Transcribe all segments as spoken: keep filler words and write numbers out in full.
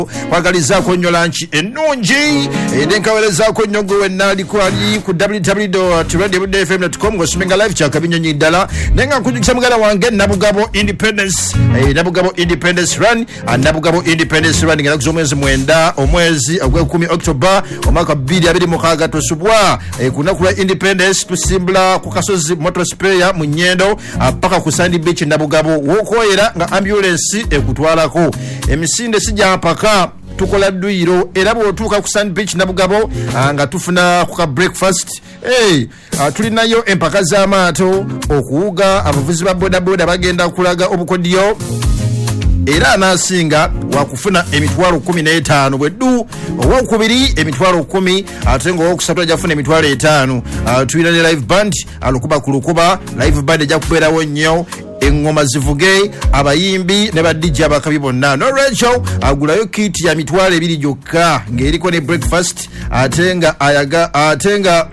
kwagalizaako nnyo lanchi ennungi edenkawerezaako nnyo gwe wennaali kwali ku w w w dot radio budde f m dot com ng'osuminga live kyakabinyonyi ddala naye nga nkujjukisa muganda wange Nabugabo Independence Nabugabo Independence Run Nabugabo Independence Run ng'enaku z'omwezi mwenda omwezi ogw'ekumi October omwaka bbiri abiri mukaaga tosubwa ku lunaku lwa Independence tusimbula ku kasozi motor sprayer mu Nnyendo paka ku Sandy Beach Nabugabo w'okwoyera nga ambulance ekutwalako emisinde sijja mpaka tukola dduyiro era bw'otuuka ku Sandy Beach Nabugabo nga tufuna ku ka breakfast hey, tulinayo empaka z'amaato okuwuga abavuzi ba boda boda bagenda kulaga obukodyo era anasinga wakufuna emitwalo kumi n'etaano bweddu owokubiri emitwalo kumi ate nga owokusatu ajafuna emitwalo etaano tulina ne live band alukuba ku lukuba live band ejja kubeerawo nnyo engoma zivuge abayimbi ne ba D J abakabi bonna no Rachel agulayo kit ya mitwalo ebiri gyokka ng'eriko ne breakfast ate nga ayaga ate nga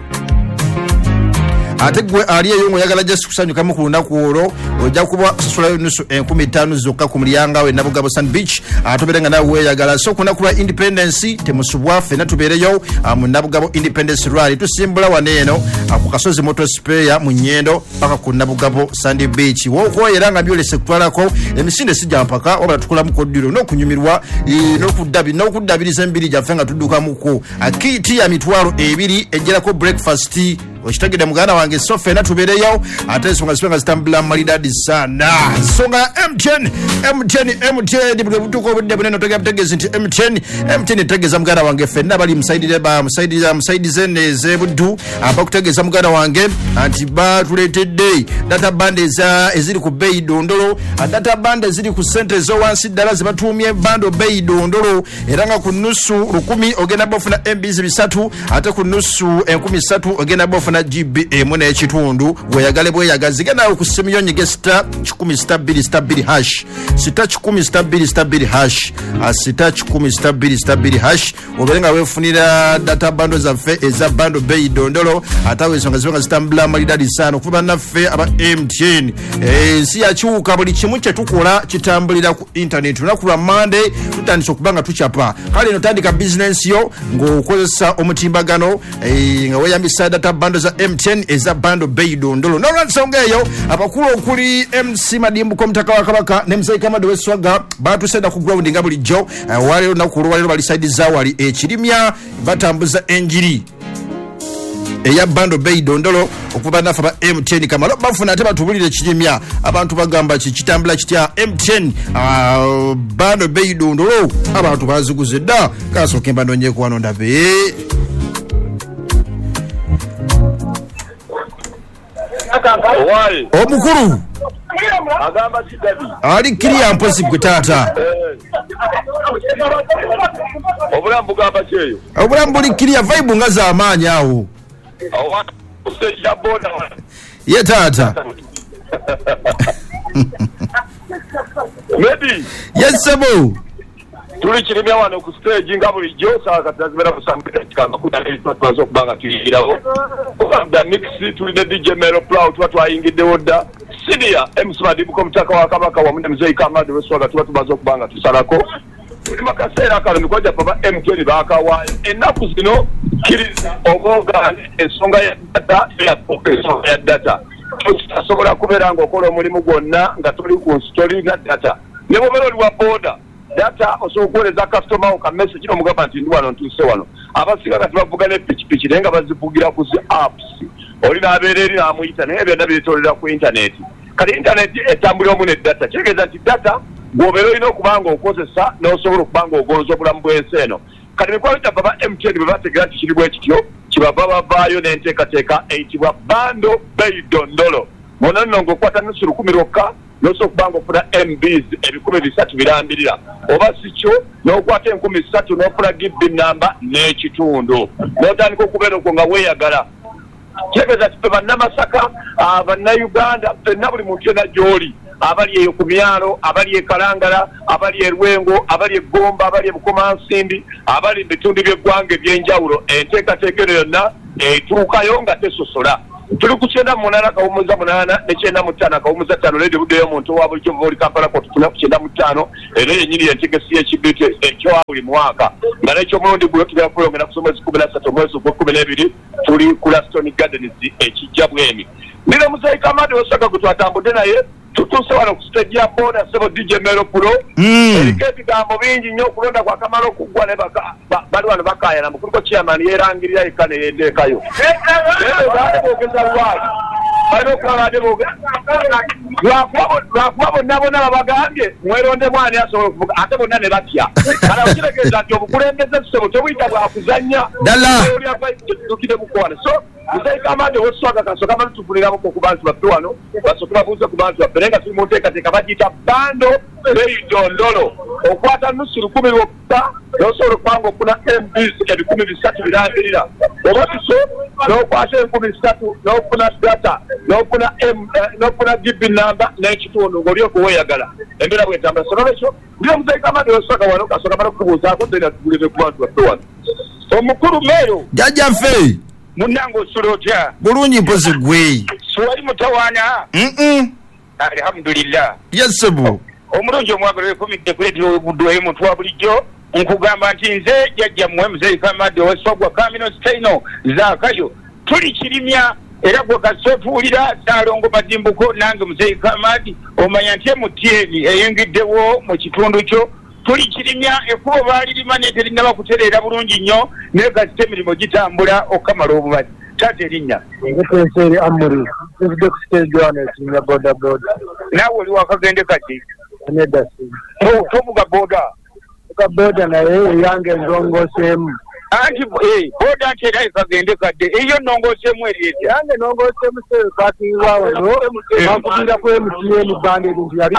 ate gwe aliyeyo ngoyagala just kusanyuka mu lunaku olwo ojja kuba sasulayo nusu enkumi ttaano zokka ku mulyango we Nabugabo Sandy Beach atoberenga nawe weyagala so kunaku lwa Independence temusubwa ffenna tubeereyo mu Nabugabo Independence Rally tusimbula waneeno ku kasozi motor sprayer mu Nnyendo paka ku Nabugabo Sandy Beach wokwoyera nga byolese kutwalako emisinde sijja mpaka wabula tukolamu koddiro n'okunyumirwa n'okuddabi n'okuddabiriza embiri gyaffe nga tuddukamuko akiti ya mitwalo ebiri ejjerako breakfast okitegedde muganda wange so ffenna tubeereyo ate ensonga zibenga zitambula malidadi sana nsonga M ten M ten M ten bwe butuuka obudde bunene otega butegeezi nti M ten M ten etegeeza muganda wange ffenna bali musaidire ba musaidira musaidize nezebuddu abakutegeeza muganda wange nti batuleetedde data band eziri ku bbeeyi dondolo data band eziri ku ssente ez'owansi ddala ze batuumye bando bbeeyi dondolo era nga ku nusu lukumi ogenda bofuna M Bs bisatu ate ku nusu enkumi ssatu ogenda bofuna G B emu n'ekitundu weyagale bweyagazi genda ku simu yo nyige sita kikumi sita bbiri sita bbiri hash sita kikumi sita bbiri sita bbiri hash sita kikumi sita bbiri sita bbiri hash obere nga weefunira data bando zaffe eza bando bbeeyi dondolo ate awo ensonga zibenga zitambula malidadi sana okuva naffe aba M T N ensi yakiwuka buli kimu kye tukola kitambulira ku internet lunaku lwa Monday tutandise okuba nga tucapa kale eno tandika bizinensi yo ng'okozesa omutimbagano nga weyambisa data bando za M T N eza bando bbeeyi dondolo n'olwansonga eyo abakulu okuli M C Madimbuko Mutaka wa Kabaka ne Mzee Kamado w'Eswaga batusenda ku ground nga bulijjo waleero naku olwaleero bali side za wali ekirimya batambuza enjiri eya bando bbeeyi dondolo okuva nafe aba M T N kamalo bafuna ate batubulire ekirimya abantu bagamba kikitambula kitya M T N uh, bando bbeeyi dondolo abantu baziguze dda kasooke mbanoonyeeko wano ndabe omukulu agamba kidabi ali kiriya mpozi gwe taata obulamu bugamba kyeyo obulamu buli kiriya vibe nga z'amaanyi awo ye taata maybe yes sebo tuli kirimya wano ku stage nga bulijjo saa kati nazimera kusambira kikanga kutanira twazo kubanga tuyingirawo okanda mix tuli ne D J Melo Plow tuba twayingiddewo dda senior M C Madimbuko Mutaka wa Kabaka wamu ne Mzee Kamado w'Eswaga tuba tumaze okubanga tusalako tuli makaseera kano mikoja papa M T N baakawaayo ennaku zino kiriza ogoga ensonga ya data ensonga ya data tosobola kubeera ng'okola omulimu gwonna nga tuli ku story na data ne bw'obeera oli wa boda data osokuweleza customer oka message kino mugamba nti ndi wano ntuuse wano abasinga kati bavuga ne pikipiki naye nga bazivugira ku zi apps oli n'abeera eri n'amuyita naye byonna biretolera ku internet kati internet etambulira omu ne data kitegeeza nti data bw'obeera olina okuba nga okozesa n'osobola okuba nga ogonza obulamu bw'ensi eno kati mikwalo gya baba M T N bwe bategeera nti kiri bwe kityo kibava bavaayo n'enteekateeka eyitibwa bando bbeeyi dondolo mwonna nno ng'okwata nusu lukumi lwokka noso okuba ofuna M Bs ebikumi bisatu birambirira oba si kyo n'okwata enkumi ssatu n'ofuna gibbi namba n'ekitundu n'otandika okubeera okwo nga weeyagala kitegeeza ti fe bannamasaka bannayuganda ffenna buli muntu yonna gy'oli abali eyo ku myalo abali e Kalangala abali e Lwengo abali e Gomba abali e Bukomansimbi abali mu bitundu by'eggwanga eby'enjawulo enteekateeka eno yonna etuukayo nga tesosola tuli ku kyenda mu munaana akawumuza munaana ne kyenda mu ttaano akawumuza ttaano leedi buddeyo omuntu owa bulijjo muva oli kampala ko tufuna ku kyenda mu ttaano era yennyini yentegesi y'ekibbiiti ekyowa buli mwaka nga n'ekyomulundi gulo tugera kulongera ku mwezi kumi na ssatu omwezi ogw'ekkumi n'ebiri tuli ku Laston Gardens ekijja bwemi ndira Musayi Kamadi Osaka gwe twatambudde naye tutuuse wano ku stage ya boda sebo D J Mero Pro eriko ebigambo bingi nnyo okulonda kwa Kamala okuggwa ne bali wano bakaayana mukuliko chairman yeerangirira yekka ne yendeekayo baali boogeza lwaki balina okulaba ate lwakuba bonna bonna babagambye mweronde mwani asobola okuvuga ate bonna ne batya kala okitegeeza nti obukulembeze tusebo tebuyita bwakuzannya dalatukire mukwana so Musayi Kamadi Osaka kasoka abantu tufuniramu ku bantu baffe wano basoka babuuze ku bantu baffe naye nga tuli mu nteekateeka bagiyita bando beidondolo okwata nusu lukumi lwokka n'osobola okubanga okufuna M Bs ebikumi bisatu birangirira oba kiso n'okwata enkumi bisatu n'okufuna data n'okufuna n'okufuna G B namba n'ekitundu ng'oli okuweeyagala embeera bw'etambula so n'olwekyo ndi Musayi Kamadi Osaka wano kasoka bala kubuuzaako then tugulire ku bantu baffe wano omukulu Meero jajjaffe munango sulotya bulungi mpozi gwe suwali mutawaana mm alhamdulillah yesebu omulungi omwagala ekomidde kuleetera obudduwayo muntu wa bulijjo nkugamba nti nze jjajjammwe Musayi Kamadi Osogwa Kamino Steino Zaakayo tuli kirimya era gwe kasootuwulira Saalongo Madimbuko nange Musayi Kamadi omanya nti M T N eyingiddewo mu kitundu kyo tuli kirimya ekkubo baalirima naye terinaba kutereera bulungi nnyo naye gasita emirimu gitambula okamala obubadi taata erinnya Ngeteeseri Amuri evudde ku stage wano ekirimya boda boda naawe oli wakagende kati nedda si tovuga boda ka boda naye eyange endongooseemu anti boda nti era ekagende kadde eyo nnongooseemu eryeti yange nongooseemu seyo kakirirwa wano bakugira ku M T N banda ebintu yali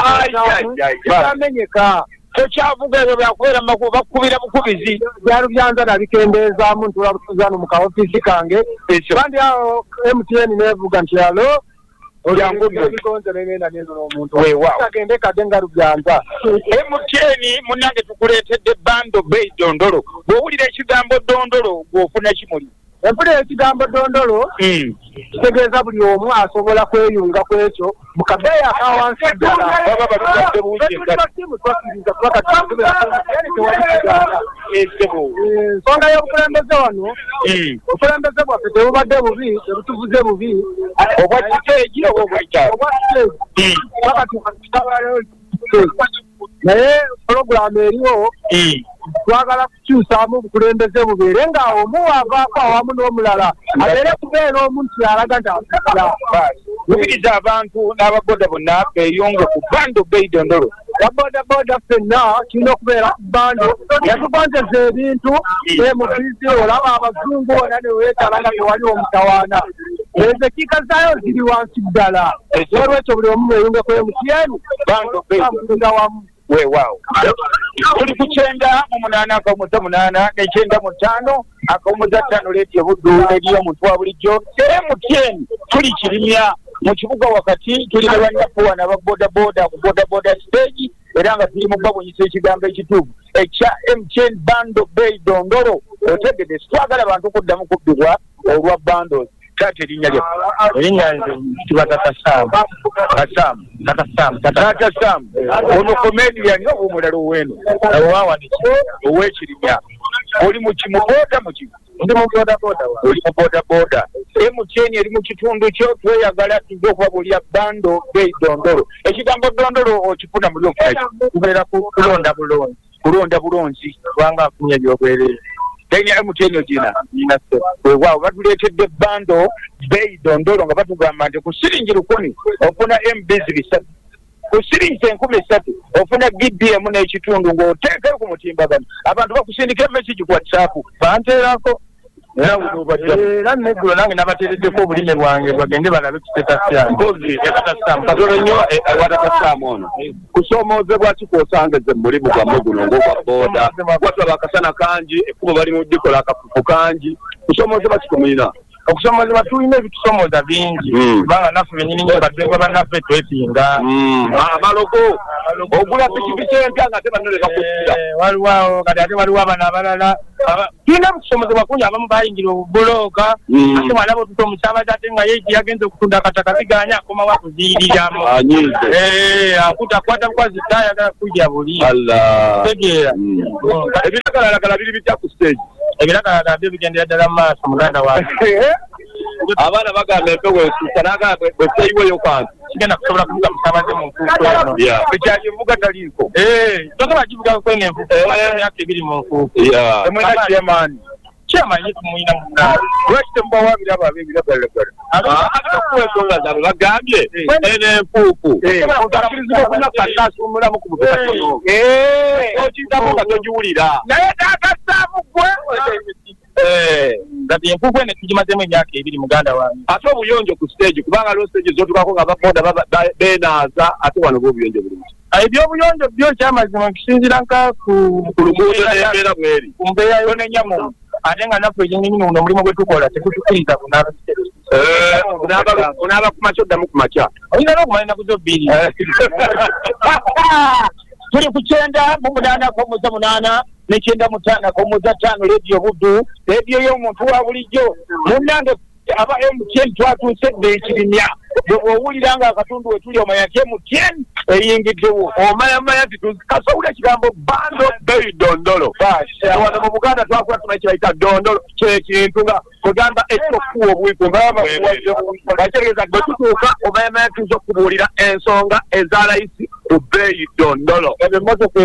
ekamenyeka tokyavuga ebyo byakubeera bakubira bukubizi byalo byanza nabikendeezaamu ntula butuzano mu kaofiisi kange bandi awo M T N nevuga nti alo olyangubikonze nenena nezo n'omuntu agende kadde nga lubyanza M T N munnange tukuleetedde bando bei dondolo bw'owulira ekigambo dondolo gw'ofuna kimuli empulira ekigambo dondolo kitegeeza buli omu asobola kweyunga ku ekyo mu kabeeyi akawansi ddala baba batudde buuzi batimu twakiriza kubaka ensonga y'obukulembeze wano obukulembeze bwaffe tebubadde bubi tebutuvuze bubi obwa kiteegi oba obwekyalo obwa kiteegi paka tutabalayo naye pologulaamu eriwo twagala kukyusaamu obukulembeze bubeere nga omu avaako awamu n'omulala abeere kubeera omuntu alaga nti afuula lukiriza abantu n'ababoda bonna beeyunge ku bando bei dondolo babodaboda ffenna kirina okubeera ku bando yatugonzeza ebintu emubizi olaba abazungu ona neweetala nga tewali omutawaana ezekiika zaayo ziri wansi ddala olwekyo buli omu weeyunge ku M T N bando bei amulinga wamu weewaawo tuli ku kyenda mu munaana akawumuza munaana n'ekyenda mu ttaano akawumuza ttaano leeti ebuddu eri omuntu wa bulijjo M T N tuli kirimya mu kibuga wakati tuli ne bannafuwa n'ababodaboda ku bodaboda stage era nga tuli mu babunyisa ekigambo ekituufu ekya M T N bando bei dondolo otegedde sitwagala abantu kuddamu kubbibwa olwa bandos taata erinnya lyo erinnya nze kitibwa tata Sam Kasamu tata Sam tata Sam ono comedian oba omulala ow'eno awawaniki ow'ekirinya oli mu kimuboda mu kimu ndi mu bodaboda oli mu bodaboda M T N eri mu kitundu kyo tweyagala tujja okubabulya bando bei dondolo ekigambo dondolo okifuna muli okufuna kubeera kulonda bulonzi kulonda bulonzi kubanga afunye ebyobwereere tenya M T N ogina nina se weewaawo batuleetedde bando bei dondolo nga batugamba nti ku siringi lukumi ofuna M Bs bisatu ku siringi enkumi esatu ofuna G B emu n'ekitundu ng'oteekayo ku mutimbagano abantu bakusindika emesigi ku WhatsApp banteerako era neggulo nange nabateereddeko obulime bwange bagende balabe katono nnyo awatatassaamu ono kusoomoozebwa ki kwosangeze mu mulimu gwammwe guno ng'ogwa booda watulaba akasana kangi ekkubo bali mu ddikola akafufu kangi kusoomoozebwa ki kumulina okusomozebwa tulina ebitusomoza bingi kubanga naffe benyini nyo baddenga bannaffe twepinga amalogo ogula pikipiki empya nga ate banno lekakutta waliwo kati ate waliwo abana abalala tulina okusomozebwa kungi abamu bayingira obubulooka ate mwana botuta omukyabati ate nga ye yagenza okutunda akataka biganya akomawo akuziiriramu akutakwata bukwazi tayagala kujja buli tegeera ebiragalalagala biri bitya ku stage ebiragalalagala byo bigendera ddala mu maaso muganda wange abaana bagamba empewo esuuka naga bweseiweyo kwanza kigenda kusobola kuvuga musabaze mu nfuufu eno ekyagivuga taliiko tosobola kivuga kwena enfuufu emyaka ebiri mu nfuufu emwena kyemaani kyamanyi tumuyina munaa lwaki temubawa birabo ab'ebiragalalagala okuwensonga zaabwe bagambye eno enfuufu akkirizibwa okunakkanasumulamu ku mutwe katono okizamu nga togiwulira naye tagasaamu gwe kati enfuufu eno tugimazemu emyaka ebiri muganda wange ate obuyonjo ku stage kubanga lwo stage zotukako nga baboda beenaaza ate wano bwobuyonjo buli muti ebyobuyonjo byo kyamazima kisinzira nka ku luguudo nembeera bweri ku mbeera yo nenyamu ate nga naffe ejenyini uno omulimu gwe tukola tegutukiriza kunaaba kunaaba ku makya oddamu ku makya olina n'okumanya ennaku zo bbiri tuli ku kyenda mu munaana k'omuza munaana nekyenda mutaana k'omuza ttaano leediyo buddu leediyo y'omuntu wa bulijjo munnange aba M T N twatuuse dde ekirimya bw'owulira nga akatundu we tuli omanya nti M T N eyingiddewo omayamanya nti kasawula ekigambo bando bei dondolo wano mu Buganda twakula tumanyi kibayita dondolo kyekintu nga kugamba ekyokuwa obwiku ngabategeeza bwe tutuuka omayamanya tuyinza okubuulira ensonga eza layisi ku bei dondolo ebyo emmotoka